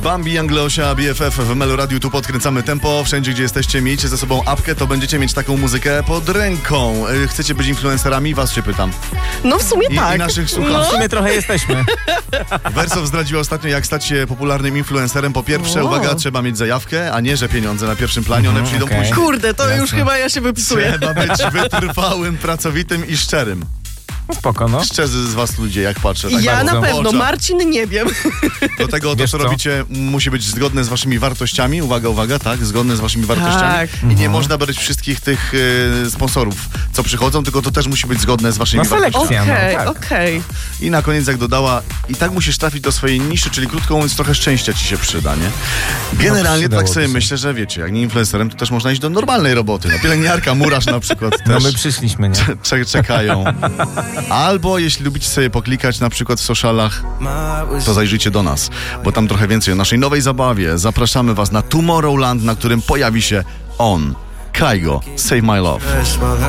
Bambi, Anglosia, BFF w Meloradiu, tu podkręcamy tempo. Wszędzie, gdzie jesteście, miejcie ze sobą apkę, to będziecie mieć taką muzykę pod ręką. Chcecie być influencerami? Was się pytam. No w sumie tak. I naszych słuchaczy. W sumie trochę jesteśmy. Wersow zdradziła ostatnio, jak stać się popularnym influencerem. Po pierwsze, uwaga, trzeba mieć zajawkę, a nie, że pieniądze na pierwszym planie, one przyjdą później. Kurde, to już chyba ja się wypisuję. Trzeba być wytrwałym, pracowitym i szczerym. Spoko, no. Szczerzy z was ludzie, jak patrzę. Tak Ja bardzo na w pewno, oczach. Marcin nie wiem. Do tego to, Wiesz co co? robicie, musi być zgodne z waszymi wartościami. Uwaga, tak, zgodne z waszymi wartościami. Tak. I nie można brać wszystkich tych sponsorów, co przychodzą, tylko to też musi być zgodne z waszymi No wartościami. selekcja. Okej. I na koniec, jak dodała, i tak musisz trafić do swojej niszy, czyli krótko mówiąc, trochę szczęścia ci się przyda, nie? Generalnie tak przydałoby sobie się. myślę, że wiecie, jak nie influencerem, to też można iść do normalnej roboty. No, pielęgniarka, murarz na przykład No też my przyszliśmy, nie? czekają. Albo jeśli lubicie sobie poklikać na przykład w socialach, to zajrzyjcie do nas, bo tam trochę więcej o naszej nowej zabawie. Zapraszamy was na Tomorrowland, na którym pojawi się on, Kygo, Save My Love.